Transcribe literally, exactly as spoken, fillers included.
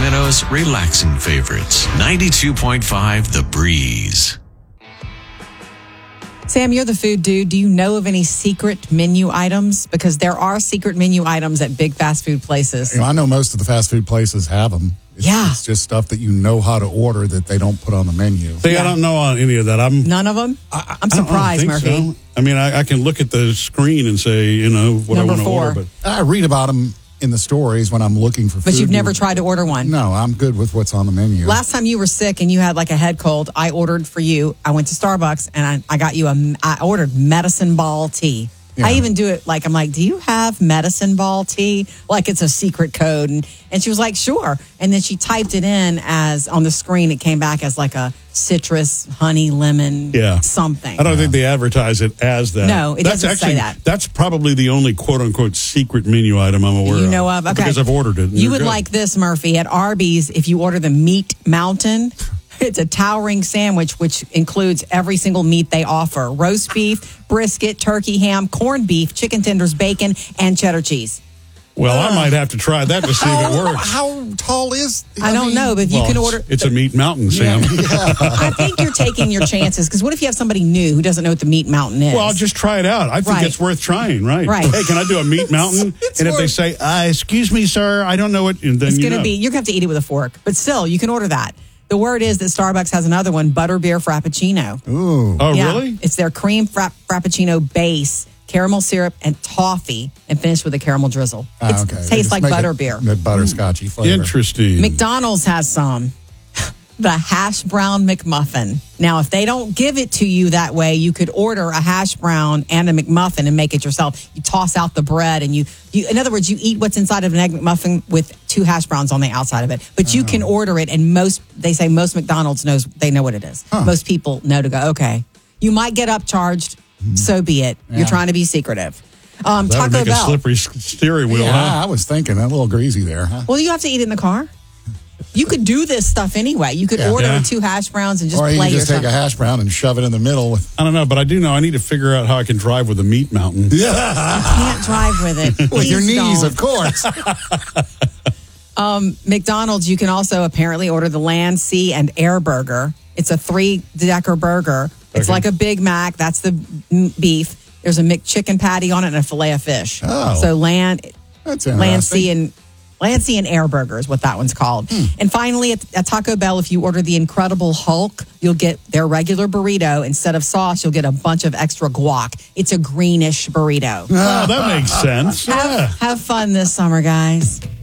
Sacramento's relaxing favorites. ninety-two point five The Breeze. Sam, you're the food dude. Do you know of any secret menu items? Because there are secret menu items at big fast food places. You know, I know most of the fast food places have them. It's, Yeah. It's just stuff that you know how to order that they don't put on the menu. See, I don't know on any of that. I'm None of them? I, I'm I don't- I don't surprised, think Murphy. so. I mean, I, I can look at the screen and say, you know, what Number I want to four. order, but I read about them in the stories when I'm looking for food. But you've never tried to order one? No, I'm good with what's on the menu. Last time you were sick and you had like a head cold, I ordered for you. I went to Starbucks and I, I got you a, I ordered medicine ball tea. Yeah. I even do it like, I'm like, do you have medicine ball tea? Like it's a secret code. And, and she was like, sure. And then she typed it in as on the screen. It came back as like a citrus, honey, lemon, yeah, something. I don't think they advertise it as that. No, it that's doesn't say actually, that. That's probably the only quote unquote secret menu item I'm aware of. You know of? Okay. Because I've ordered it. and You they're would good. like this, Murphy. At Arby's, if you order the Meat Mountain, it's a towering sandwich which includes every single meat they offer. Roast beef, brisket, turkey, ham, corned beef, chicken tenders, bacon, and cheddar cheese. Well, I might have to try that to see if it works. How tall is? I, don't mean, know, but you Well, can it's- order. It's a meat mountain, Sam. I think you're taking your chances because what if you have somebody new who doesn't know what the Meat Mountain is? Well, I'll just try it out. I think Right. it's worth trying, right? Right. Hey, can I do a meat mountain? It's and if they worth- say, uh, excuse me, sir, I don't know what, and then It's you going to know. be, you're going to have to eat it with a fork. But still, you can order that. The word is that Starbucks has another one, Butterbeer Frappuccino. Ooh. Oh, Yeah. really? It's their cream fra- Frappuccino base, caramel syrup, and toffee, and finished with a caramel drizzle. Ah, It's- okay. It They tastes just like make it butterbeer. That butterscotchy flavor. Interesting. McDonald's has some. The hash brown McMuffin. Now, if they don't give it to you that way, you could order a hash brown and a McMuffin and make it yourself. You toss out the bread and you, you in other words, you eat what's inside of an egg McMuffin with two hash browns on the outside of it. But you can order it, and most, they say most McDonald's knows, they know what it is. Huh. Most people know to go, okay. You might get upcharged, so be it. You're Yeah. trying to be secretive. Um, that would Taco make a Bell. slippery s- steering wheel, Yeah, huh? I was thinking a little greasy there. Huh? Well, you have to eat it in the car. You could do this stuff anyway. You could Yeah. order Yeah. two hash browns and just Or you play can just yourself. take a hash brown and shove it in the middle with. I don't know, but I do know I need to figure out how I can drive with a meat mountain. Can't drive with it. With your Please knees, don't. of course. McDonald's, you can also apparently order the Land, Sea, and Air Burger. It's a three-decker burger. It's Okay. like a Big Mac. That's the m- beef. There's a McChicken patty on it and a filet of fish. Oh. So Land, That's Land, interesting. Sea, and Land, Sea, and Air Burger is what that one's called. Hmm. And finally, at, at Taco Bell, if you order the Incredible Hulk, you'll get their regular burrito. Instead of sauce, you'll get a bunch of extra guac. It's a greenish burrito. Oh, that makes sense. Yeah. Have, have fun this summer, guys.